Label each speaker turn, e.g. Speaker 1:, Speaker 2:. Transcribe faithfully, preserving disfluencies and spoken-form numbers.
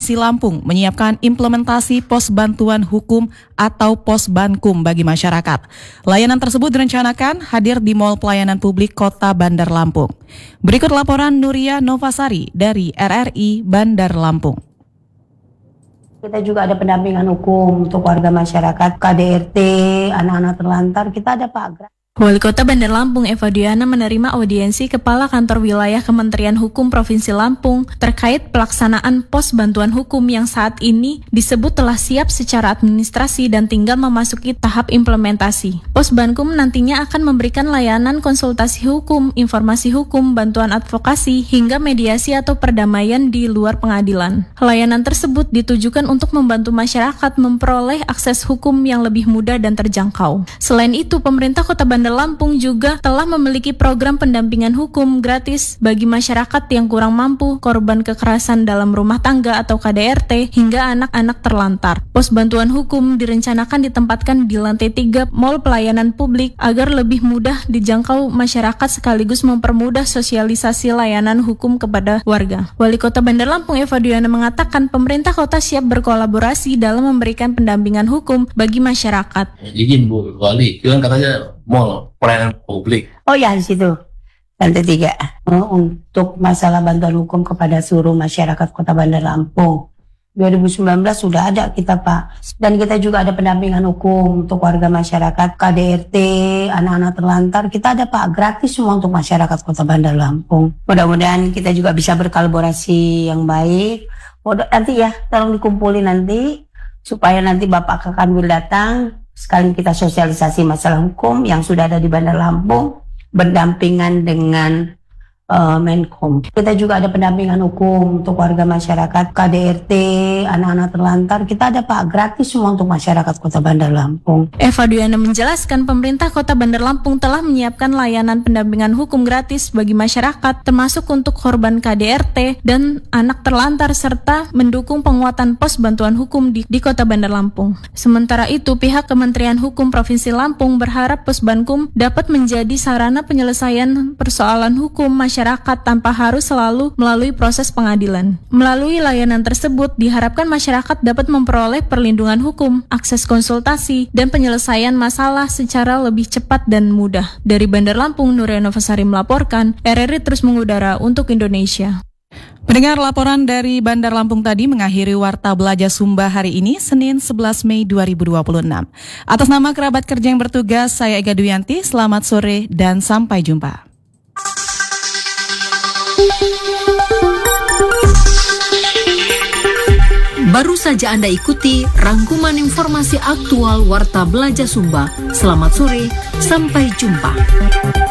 Speaker 1: Provinsi Lampung menyiapkan implementasi pos bantuan hukum atau pos Bankum bagi masyarakat. Layanan tersebut direncanakan hadir di Mall Pelayanan Publik Kota Bandar Lampung. Berikut laporan Nuria Novasari dari R R I Bandar Lampung.
Speaker 2: Kita juga ada pendampingan hukum untuk warga masyarakat, K D R T, anak-anak terlantar, kita ada Pak Gra.
Speaker 3: Wali Kota Bandar Lampung Eva Diana menerima audiensi Kepala Kantor Wilayah Kementerian Hukum Provinsi Lampung terkait pelaksanaan pos bantuan hukum yang saat ini disebut telah siap secara administrasi dan tinggal memasuki tahap implementasi. Pos Bankum nantinya akan memberikan layanan konsultasi hukum, informasi hukum, bantuan advokasi, hingga mediasi atau perdamaian di luar pengadilan. Layanan tersebut ditujukan untuk membantu masyarakat memperoleh akses hukum yang lebih mudah dan terjangkau. Selain itu, pemerintah Kota Bandar Lampung juga telah memiliki program pendampingan hukum gratis bagi masyarakat yang kurang mampu, korban kekerasan dalam rumah tangga atau K D R T, hingga anak-anak terlantar. Pos bantuan hukum direncanakan ditempatkan di lantai tiga Mall Pelayanan Publik agar lebih mudah dijangkau masyarakat sekaligus mempermudah sosialisasi layanan hukum kepada warga. Wali Kota Bandar Lampung Eva Diana mengatakan pemerintah kota siap berkolaborasi dalam memberikan pendampingan hukum bagi masyarakat.
Speaker 4: Izin Bu Wali, itu kan katanya Mall Pelayanan Publik.
Speaker 2: Oh ya, di situ lantai tiga untuk masalah bantuan hukum kepada seluruh masyarakat Kota Bandar Lampung. dua ribu sembilan belas sudah ada kita Pak, dan kita juga ada pendampingan hukum untuk warga masyarakat, K D R T, anak-anak terlantar, kita ada Pak, gratis semua untuk masyarakat Kota Bandar Lampung. Mudah-mudahan kita juga bisa berkolaborasi yang baik. Nanti ya, tolong dikumpulin nanti supaya nanti Bapak Kakanwil datang. Sekali kita sosialisasi masalah hukum yang sudah ada di Bandar Lampung berdampingan dengan uh, Menkom. Kita juga ada pendampingan hukum untuk warga masyarakat, K D R T, anak-anak terlantar, kita ada Pak, gratis semua untuk masyarakat Kota Bandar Lampung.
Speaker 3: Eva Diana menjelaskan pemerintah Kota Bandar Lampung telah menyiapkan layanan pendampingan hukum gratis bagi masyarakat termasuk untuk korban K D R T dan anak terlantar serta mendukung penguatan pos bantuan hukum di, di Kota Bandar Lampung. Sementara itu, pihak Kementerian Hukum Provinsi Lampung berharap pos Bankum dapat menjadi sarana penyelesaian persoalan hukum masyarakat tanpa harus selalu melalui proses pengadilan. Melalui layanan tersebut, diharapkan masyarakat dapat memperoleh perlindungan hukum, akses konsultasi, dan penyelesaian masalah secara lebih cepat dan mudah. Dari Bandar Lampung, Nuria Novasari melaporkan, R R I terus mengudara untuk Indonesia.
Speaker 1: Pendengar, laporan dari Bandar Lampung tadi mengakhiri Warta Belajar Sumba hari ini, Senin sebelas Mei dua ribu dua puluh enam. Atas nama kerabat kerja yang bertugas, saya Ega Duyanti, selamat sore dan sampai jumpa.
Speaker 5: Baru saja Anda ikuti rangkuman informasi aktual Warta Belajar Sumba. Selamat sore, sampai jumpa.